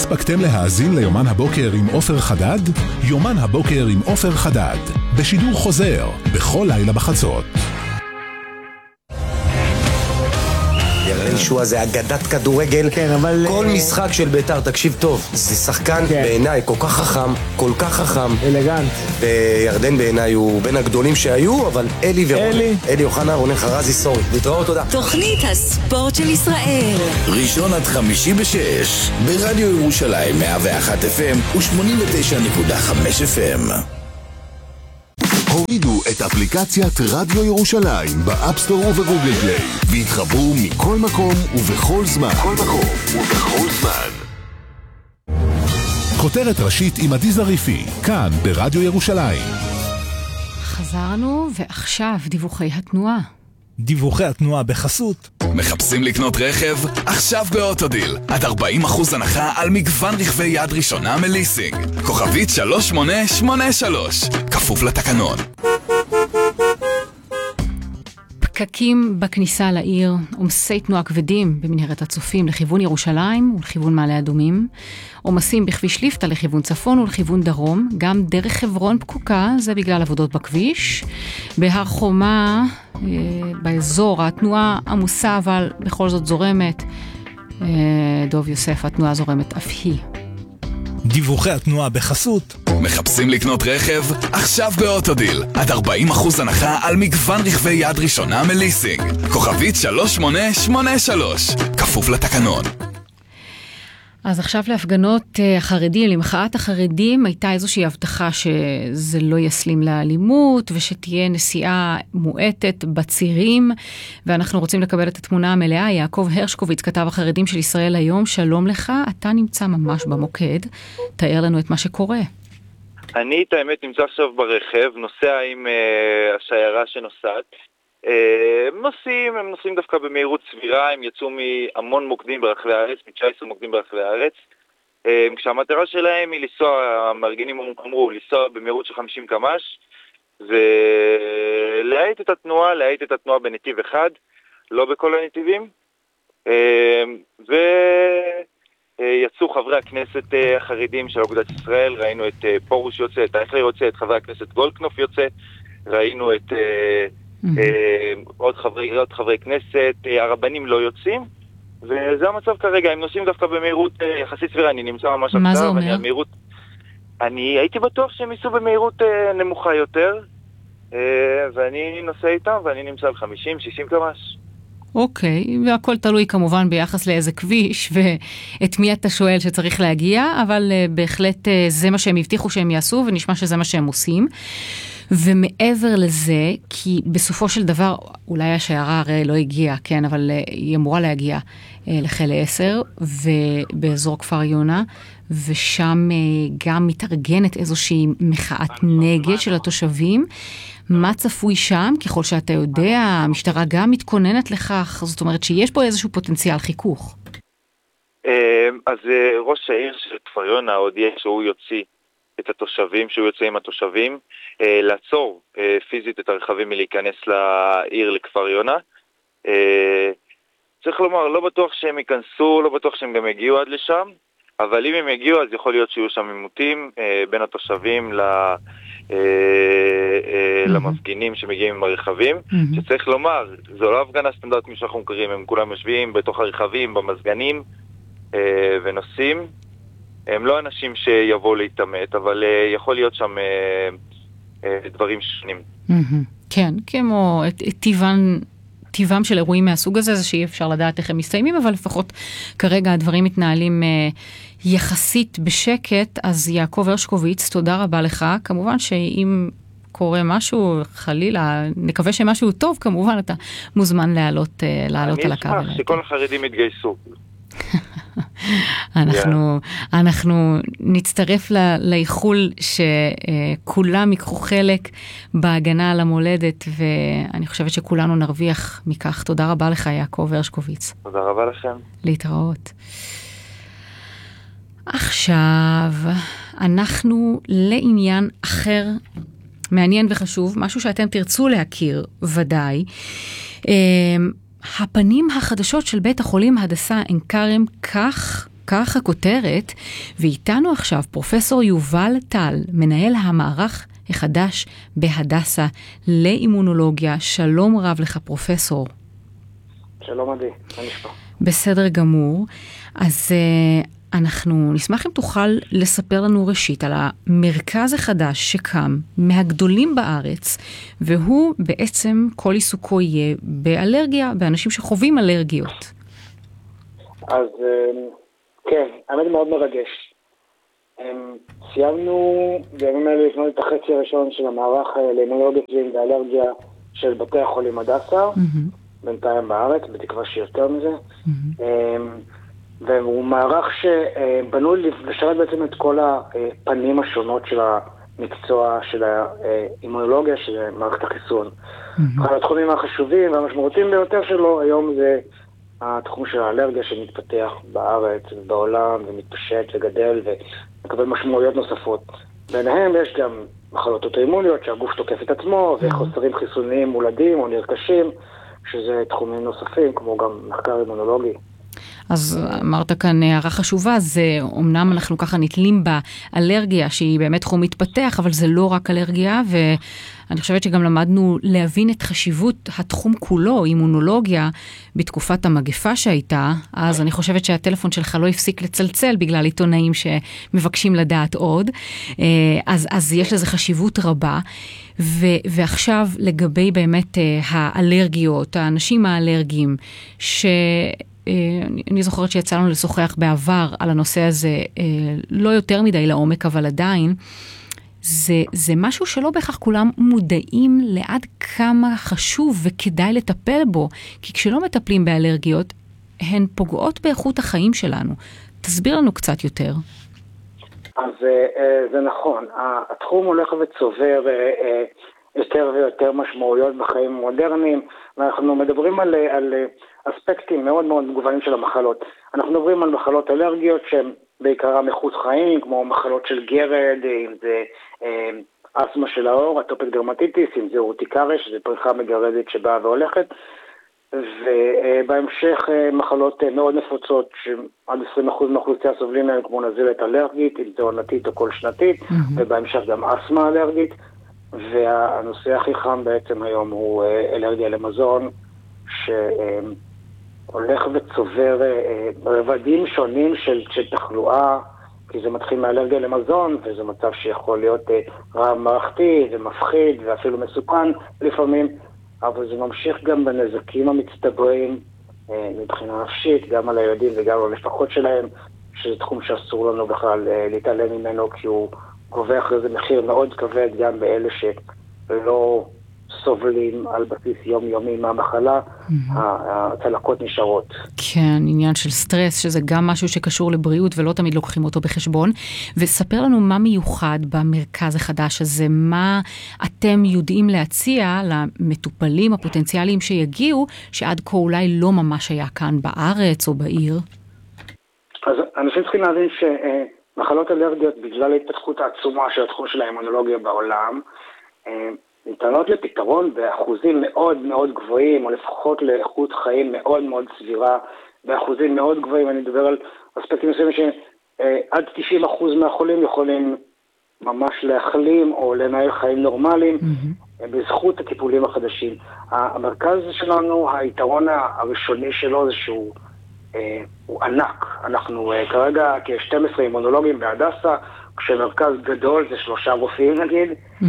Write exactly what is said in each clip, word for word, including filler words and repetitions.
הספקתם להאזין ליומן הבוקר עם עופר חדד? יומן הבוקר עם עופר חדד, בשידור חוזר, בכל לילה בחצות. ירדן שועה זה אגדת כדורגל, כן, אבל... כל משחק של בית"ר, תקשיב טוב, זה שחקן כן. בעיניי כל כך חכם, כל כך חכם, אלגנט. וירדן בעיניי הוא בין הגדולים שהיו, אבל אלי ורון, אלי, אלי אוחנה, רונן חרזי, סורי, להתראות, תודה. תוכנית הספורט של ישראל, ראשון עד חמישי בשש, ברדיו ירושלים מאה ואחת אף אם ו-שמונים ותשע נקודה חמש אף אם. הורידו את אפליקציית רדיו ירושלים באפסטור ובגוגל פליי והתחברו מכל מקום ובכל זמן. כל מקום ובכל זמן. כותרת ראשית עם עדי זריפי, כאן ברדיו ירושלים. חזרנו, ועכשיו דיווחי התנועה. דיווחי התנועה בחסות. מחפשים לקנות רכב? עכשיו באוטודיל. עד ארבעים אחוז הנחה על מגוון רכבי יד ראשונה מליסינג. כוכבית שלוש שמונה שמונה שלוש. כפוף לתקנון. פקקים בכניסה לעיר, עומסי תנועה כבדים במנהרת הצופים לכיוון ירושלים ולכיוון מעלה אדומים, עומסים בכביש ליפתא לכיוון צפון ולכיוון דרום, גם דרך חברון פקוקה, זה בגלל עבודות בכביש. בהר חומה, אה, באזור, התנועה עמוסה אבל בכל זאת זורמת. אה, דוב יוסף, התנועה זורמת אף היא. דיווחי התנועה בחסות. מחפשים לקנות רכב? עכשיו באוטודיל. עד ארבעים אחוז הנחה על מגוון רכבי יד ראשונה מליסינג. כוכבית שלוש שמונה שמונה שלוש. כפוף לתקנון. אז עכשיו להפגנות החרדים, למחאת החרדים, הייתה איזושהי הבטחה שזה לא יסלים לאלימות, ושתהיה נסיעה מועטת בצירים, ואנחנו רוצים לקבל את התמונה המלאה. יעקב הרשקוביץ, כתב החרדים של ישראל היום, שלום לך, אתה נמצא ממש במוקד, תאר לנו את מה שקורה. אני את האמת נמצא עכשיו ברכב, נוסע עם uh, השיירה שנוסעת, הם נוסעים, הם נוסעים דווקא במהירות סבירה, הם יצאו מהמון מוקדים ברחבי הארץ, מ-תשע עשרה מוקדים ברחבי הארץ, כשהמטרה שלהם היא לנסוע, המארגנים אמרו, לנסוע במהירות של חמישים קמ"ש, ולהאט את התנועה, להאט את התנועה בנתיב אחד, לא בכל הנתיבים, ויצאו חברי הכנסת החרדים של אגודת ישראל, ראינו את פורוש יוצא, את אייכלר יוצא, את חברי הכנסת גולדקנופ יוצא, ראינו את... עוד חברי, עוד חברי כנסת, הרבנים לא יוצאים, וזה המצב כרגע, הם נוסעים דווקא במהירות יחסית סבירה, אני נמצא ממש עכשיו. מה זה אומר? מהירות, אני הייתי בטוח שהם ייסעו במהירות נמוכה יותר, ואני נוסע איתם, ואני נמצא על חמישים שישים קמ"ש. אוקיי, והכל תלוי כמובן ביחס לאיזה כביש, ואת מי אתה שואל שצריך להגיע, אבל בהחלט זה מה שהם הבטיחו שהם יעשו, ונשמע שזה מה שהם עושים. ומעבר לזה, כי בסופו של דבר, אולי השיירה הרי לא הגיעה, כן, אבל היא אמורה להגיע לחיל עשר, ובאזור כפר יונה, ושם גם מתארגנת איזושהי מחאת נגד של התושבים. מה צפוי שם? ככל שאתה יודע, המשטרה גם מתכוננת לכך, זאת אומרת שיש פה איזשהו פוטנציאל חיכוך. אז ראש העיר של כפר יונה הודיע שהוא יוציא את התושבים, שהוא יוצא עם התושבים, אה, לעצור אה, פיזית את הרכבים מלהיכנס לעיר לכפר יונה. אה, צריך לומר, לא בטוח שהם ייכנסו, לא בטוח שהם גם הגיעו עד לשם, אבל אם הם הגיעו אז יכול להיות שיהיו שם עימותים אה, בין התושבים ל, אה, אה, mm-hmm. למפגינים שמגיעים עם הרכבים, mm-hmm. שצריך לומר, זו לא הפגנה סטנדרטית שאנחנו מכירים, הם כולם יושבים בתוך הרכבים, במזגנים אה, ונוסעים. הם לא אנשים שיבואו להתאמת, אבל uh, יכול להיות שם uh, uh, דברים שונים. כן, כמו טבעם, טבעם של אירועים מהסוג הזה, זה שאי אפשר לדעת איך הם מסתיימים, אבל לפחות כרגע הדברים מתנהלים uh, יחסית בשקט. אז יעקב הרשקוביץ, תודה רבה לך. כמובן שאם קורה משהו, חלילה, נקווה שמשהו טוב, כמובן אתה מוזמן לעלות, uh, לעלות על הקו. אני אשמח שכל החרדים יתגייסו. אנחנו, אנחנו נצטרף לאיחול שכולם ייקחו חלק בהגנה על המולדת, ואני חושבת שכולנו נרוויח מכך. תודה רבה לך יעקב הרשקוביץ. תודה רבה לכם. להתראות. עכשיו אנחנו לעניין אחר מעניין וחשוב, משהו שאתם תרצו להכיר ודאי. הפנים החדשות של בית החולים הדסה עין כרם, כך כך הכותרת, ואיתנו עכשיו פרופסור יובל טל, מנהל המערך החדש בהדסה לאימונולוגיה. שלום רב לך פרופסור. שלום עדי, מה נשמע? בסדר גמור. אז uh, אנחנו נשמח אם תוכל לספר לנו ראשית על המרכז החדש שקם מהגדולים בארץ, והוא בעצם כל עיסוקו יהיה באלרגיה, באנשים שחווים אלרגיות. אז כן, האמת מאוד מרגש. סיימנו בימים האלה לפנות את החצי הראשון של המערך לאימונולוגיה ואלרגיה של בתי החולים הדסה, בינתיים בארץ, בתקווה שיותר מזה. והוא מערך שבנוי לשרת בעצם את כל הפנים השונות של המקצוע של האימונולוגיה, של מערכת החיסון. אחד התחומים החשובים והמשמעותיים ביותר שלו היום זה התחום של האלרגיה שמתפתח בארץ ובעולם ומתפשט וגדל ומקבל משמעויות נוספות. ביניהם יש גם מחלות אוטואימוניות שהגוף תוקף את עצמו וחוסרים חיסוניים מולדים או נרכשים, שזה תחומים נוספים כמו גם מחקר אימונולוגי. אז אמרת כאן הערה חשובה, זה אומנם אנחנו ככה נתלים באלרגיה שהיא באמת תחום מתפתח, אבל זה לא רק אלרגיה, ואני חושבת שגם למדנו להבין את חשיבות התחום כולו, אימונולוגיה, בתקופת המגפה שהייתה. אז אני חושבת שהטלפון שלך לא הפסיק לצלצל בגלל עיתונאים שמבקשים לדעת עוד. אז, אז יש לזה חשיבות רבה. ו, ועכשיו לגבי באמת האלרגיות, האנשים האלרגיים, ש... אני זוכרת שיצא לנו לשוחח בעבר על הנושא הזה, לא יותר מדי לעומק, אבל עדיין, זה, זה משהו שלא בהכרח כולם מודעים לעד כמה חשוב וכדאי לטפל בו, כי כשלא מטפלים באלרגיות, הן פוגעות באיכות החיים שלנו. תסביר לנו קצת יותר. אז זה נכון, התחום הולך וצובר יותר ויותר משמעויות בחיים מודרניים, ואנחנו מדברים על, על אספקטים מאוד מאוד מגוונים של המחלות. אנחנו מדברים על מחלות אלרגיות שהן בעיקרם איכות חיים, כמו מחלות של גרד, אם זה אסמה של האור, אטופיק דרמטיטיס, אם זה אורטיקריה, שזה פריחה מגרדת שבאה והולכת, ובהמשך מחלות מאוד נפוצות שעד עשרים אחוז מהאוכלוסייה סובלים מהן, כמו נזילת אלרגית, אם זה עונתית או כל שנתית, mm-hmm. ובהמשך גם אסמה אלרגית. והנושא הכי חם בעצם היום הוא אלרגיה למזון, שהולך וצובר רבדים שונים של, של תחלואה, כי זה מתחיל מאלרגיה למזון, וזה מצב שיכול להיות רעב מערכתי ומפחיד ואפילו מסוכן לפעמים, אבל זה ממשיך גם בנזקים המצטברים מבחינה נפשית, גם על הילדים וגם על המשפחות שלהם, שזה תחום שאסור לנו בכלל להתעלם ממנו, כי הוא קובע אחרי זה מחיר מאוד כבד גם באלה שלא סובלים על בסיס יומיומי מהמחלה, הצלקות נשארות. כן, עניין של סטרס, שזה גם משהו שקשור לבריאות ולא תמיד לוקחים אותו בחשבון. וספר לנו מה מיוחד במרכז החדש הזה, מה אתם יודעים להציע למטופלים הפוטנציאליים שיגיעו, שעד כה אולי לא ממש היה כאן בארץ או בעיר? אז אנשים צריכים להבין ש... מחלות אלרגיות, בגלל ההתפתחות העצומה של התחום של האימונולוגיה בעולם, ניתנות לפתרון באחוזים מאוד מאוד גבוהים, או לפחות לאיכות חיים מאוד מאוד סבירה, באחוזים מאוד גבוהים. אני מדבר על אספקטים מסוימים שעד תשעים אחוז מהחולים יכולים ממש להחלים או לנהל חיים נורמליים, mm-hmm. בזכות הטיפולים החדשים. המרכז שלנו, היתרון הראשוני שלו זה שהוא הוא ענק. אנחנו כרגע כ-שנים עשר אימונולוגים בהדסה, כשמרכז גדול זה שלושה רופאים נגיד,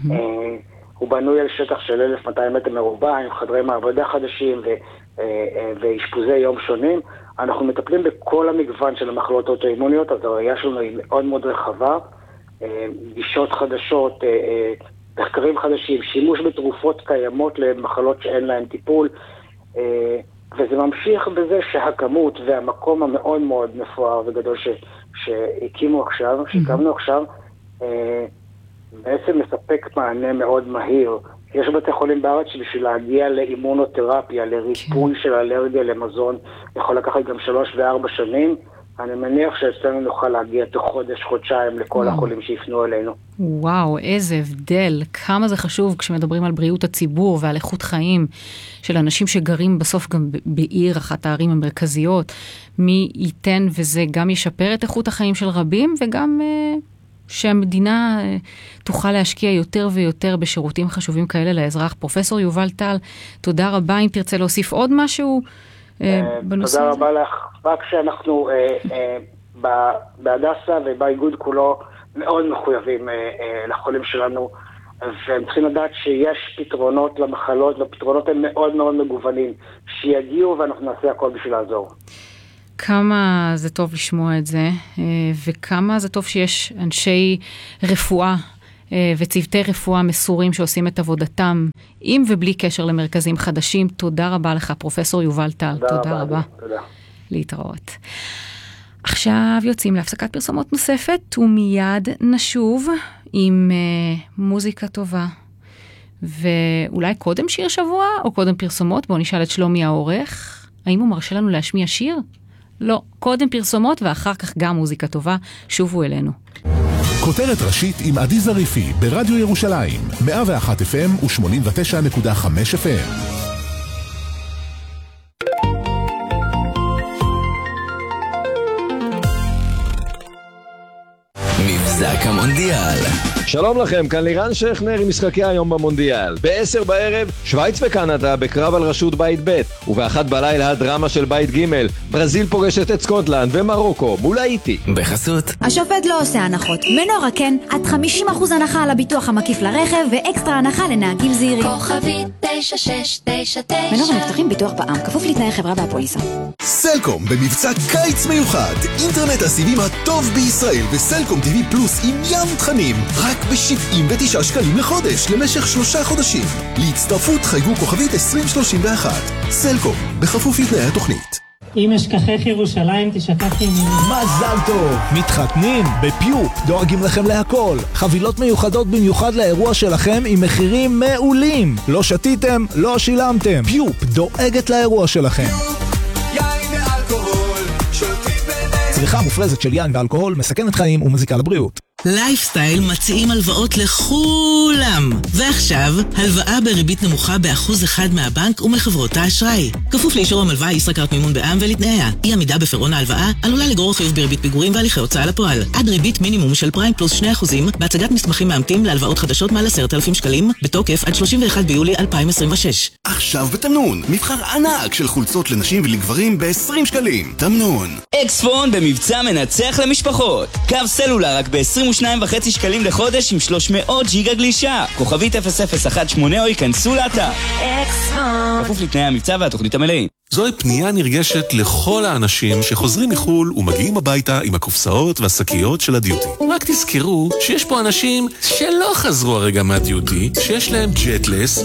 הוא בנוי על שטח של אלף ומאתיים מטר מרובע, עם חדרי מעבדה חדשים ואשפוזי יום שונים. אנחנו מטפלים בכל המגוון של המחלות האוטואימוניות, אז הראייה שלנו היא מאוד מאוד רחבה, גישות חדשות, מחקרים חדשים, שימוש בתרופות קיימות למחלות שאין להן טיפול, וזה ממשיך בזה שהכמות והמקום המאוד מאוד מפואר וגדול ש, שהקימו עכשיו, שהקמנו עכשיו, אה, בעצם מספק מענה מאוד מהיר. יש בתי חולים בארץ שבשביל להגיע לאימונותרפיה, לריפוי של אלרגיה למזון, יכול לקחת גם שלוש וארבע שנים, אני מניח שאצלנו נוכל להגיע תוך חודש, חודשיים לכל החולים שיפנו אלינו. וואו, איזה הבדל, כמה זה חשוב כשמדברים על בריאות הציבור ועל איכות חיים של אנשים שגרים בסוף גם בעיר, אחת הערים המרכזיות. מי ייתן וזה גם ישפר את איכות החיים של רבים, וגם אה, שהמדינה אה, תוכל להשקיע יותר ויותר בשירותים חשובים כאלה לאזרח. פרופסור יובל טל, תודה רבה. אם תרצה להוסיף עוד משהו אה, בנושא תודה הזה. רבה לך. רק שאנחנו אה, אה, בהדסה ובאיגוד כולו מאוד מחויבים אה, אה, לחולים שלנו, והם צריכים לדעת שיש פתרונות למחלות, והפתרונות הם מאוד מאוד מגוונים, שיגיעו ואנחנו נעשה הכל בשביל לעזור. כמה זה טוב לשמוע את זה, וכמה זה טוב שיש אנשי רפואה וצוותי רפואה מסורים שעושים את עבודתם, עם ובלי קשר למרכזים חדשים. תודה רבה לך, פרופסור יובל טל. תודה, תודה רבה. תודה. להתראות. עכשיו יוצאים להפסקת פרסומות נוספת, ומיד נשוב עם uh, מוזיקה טובה. ואולי קודם שיר שבוע, או קודם פרסומות? בואו נשאל את שלומי העורך. האם הוא מרשה לנו להשמיע שיר? לא. קודם פרסומות, ואחר כך גם מוזיקה טובה. שובו אלינו. כותרת ראשית עם עדי זריפי ברדיו ירושלים, מאה ואחת אף אם ו-שמונים ותשע נקודה חמש אף אם. מבזק המונדיאל. שלום לכם, כאן לירן שכנר עם משחקי היום במונדיאל. בעשר בערב, שוויץ וקנדה בקרב על רשות בית ב', ובאחת בלילה הדרמה של בית ג', ברזיל פוגשת את סקוטלנד ומרוקו מול האיטי. בחסות השופט לא עושה הנחות. מנורה כן, עד חמישים אחוז הנחה על הביטוח המקיף לרכב ואקסטרה הנחה לנהגים זהירים. כוכבית תשע שש תשע תשע. מנורה מבטחים ביטוח בע"מ, כפוף לתנאי חברה והפוליסה. סלקום במבצע קיץ מיוחד, אינטרנט הסיבים הטוב בישראל וסלקום טיווי פלוס עם ים תכנים, רק ב-שבעים ותשעה שקלים לחודש למשך שלושה חודשים. להצטרפות חייגו כוכבית עשרים שלושים ואחת. סלקום, בכפוף לתנאי התוכנית. אם אשכחך ירושלים תשכח ימיני. מזל טוב, מתחתנים בפיופ, דואגים לכם להכל. חבילות מיוחדות במיוחד לאירוע שלכם עם מחירים מעולים. לא שתיתם, לא שילמתם. פיופ דואגת לאירוע שלכם. יין ואלכוהול, שותים בנט. צריכה מופרזת של יין ואלכוהול מסכנת חיים ומזיקה לבריאות. לייפסטייל מציעים הלוואות לכולם. ועכשיו, הלוואה בריבית נמוכה באחוז אחד מהבנק ומחברות האשראי. כפוף לאישור המלווה ישראכרט מימון בע"מ ולתנאיה. אי עמידה בפירעון ההלוואה עלולה לגרור חיוב בריבית פיגורים והליכי הוצאה לפועל. עד ריבית מינימום של פריים פלוס שני אחוזים בהצגת מסמכים מאמתים להלוואות חדשות מעל עשרת אלפים שקלים, בתוקף עד שלושים ואחד ביולי אלפיים עשרים ושש. עכשיו בתמנון, מבחר ענק של חולצות לנשים ולגברים ב-עשרים שקלים. תמנון. אקספון במבצע מנצח למשפחות. קו סלולר רק ב-עשרים ושניים וחצי שקלים לחודש עם שלוש מאות ג'יגה גלישה. כוכבית אפס אפס אחת שמונה או ייכנסו לאתר. אקספון. כפוף לתנאי המבצע והתוכנית המלאים. זוהי פנייה נרגשת לכל האנשים שחוזרים מחול ומגיעים הביתה עם הקופסאות והשקיות של הדיוטי. רק תזכרו שיש פה אנשים שלא חזרו הרגע מהדיוטי, שיש להם ג'טלס,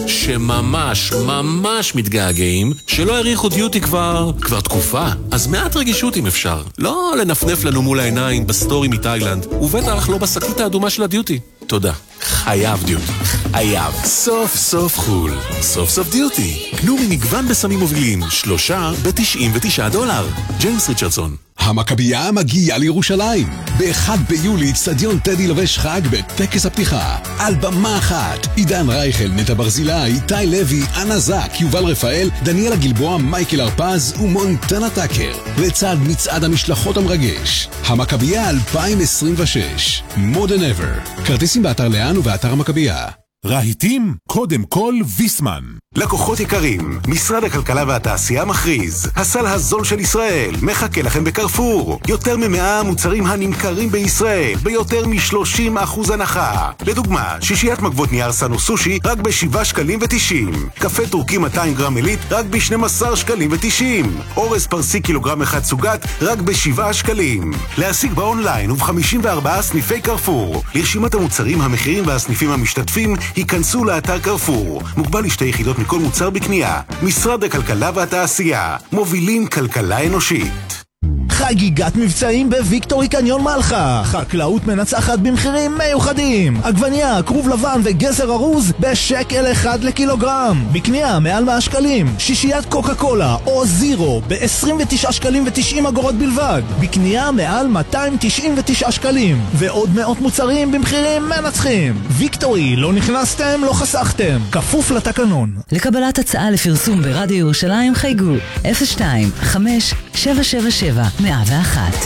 שממש ממש מתגעגעים, שלא העריכו דיוטי כבר כבר תקופה. אז מעט רגישות אם אפשר. לא לנפנף לנו מול העיניים בסטורי מתאילנד, ובטח לא בשקית האדומה של הדיוטי. תודה. חייב דיוטי. חייב. סוף סוף חול. סוף סוף דיוטי. קנו ממגוון בסמים מובילים. שלושה ב-תשעים ותשעה דולר. ג'יימס ריצ'רדסון. המכבייה מגיעה לירושלים. ב-אחד ביולי אצטדיון טדי לובש חג בטקס הפתיחה. על במה אחת, עידן רייכל, נטע ברזילה, איתי לוי, אנה זק, יובל רפאל, דניאלה גלבוע, מייקל הרפז ומונטנה טאקר. לצד מצעד המשלחות המרגש. המכבייה אלפיים עשרים ושש. More than ever. כרטיסים באתר לאן ובאתר המכבייה. רהיטים, קודם כל ויסמן. לקוחות יקרים, משרד הכלכלה והתעשייה מכריז, הסל הזול של ישראל מחכה לכם בקרפור. יותר ממאה מוצרים הנמכרים בישראל ביותר מ-שלושים אחוז הנחה. לדוגמה, שישיית מגבות נייר סנו סושי רק ב-שבעה שקלים ותשעים. קפה טורקי מאתיים גרם עילית רק ב-שנים עשר שקלים ותשעים. אורז פרסי קילוגרם אחד סוגת רק ב-שבעה שקלים. להשיג באונליין וב-חמישים וארבעה סניפי קרפור. לרשימת המוצרים, המחירים והסניפים המשתתפים היכנסו לאתר קרפור. מוגבל לשתי יחידות מכל מוצר בקנייה. משרד הכלכלה והתעשייה. מובילים כלכלה אנושית. חגיגת מבצעים בוויקטורי קניון מלחה. חקלאות מנצחת במחירים מיוחדים. עגבניה, כרוב לבן וגזר ארוז בשקל אחד לקילוגרם. בקנייה מעל מאה שקלים. שישיית קוקה קולה או זירו ב-עשרים ותשעה שקלים ו-תשעים אגורות בלבד. בקנייה מעל מאתיים תשעים ותשעה שקלים. ועוד מאות מוצרים במחירים מנצחים. ויקטורי, לא נכנסתם, לא חסכתם. כפוף לתקנון. לקבלת הצעה לפרסום ברדיו ירושלים חייגו אפס שתיים חמש שבע שבע שבע מאה ואחת.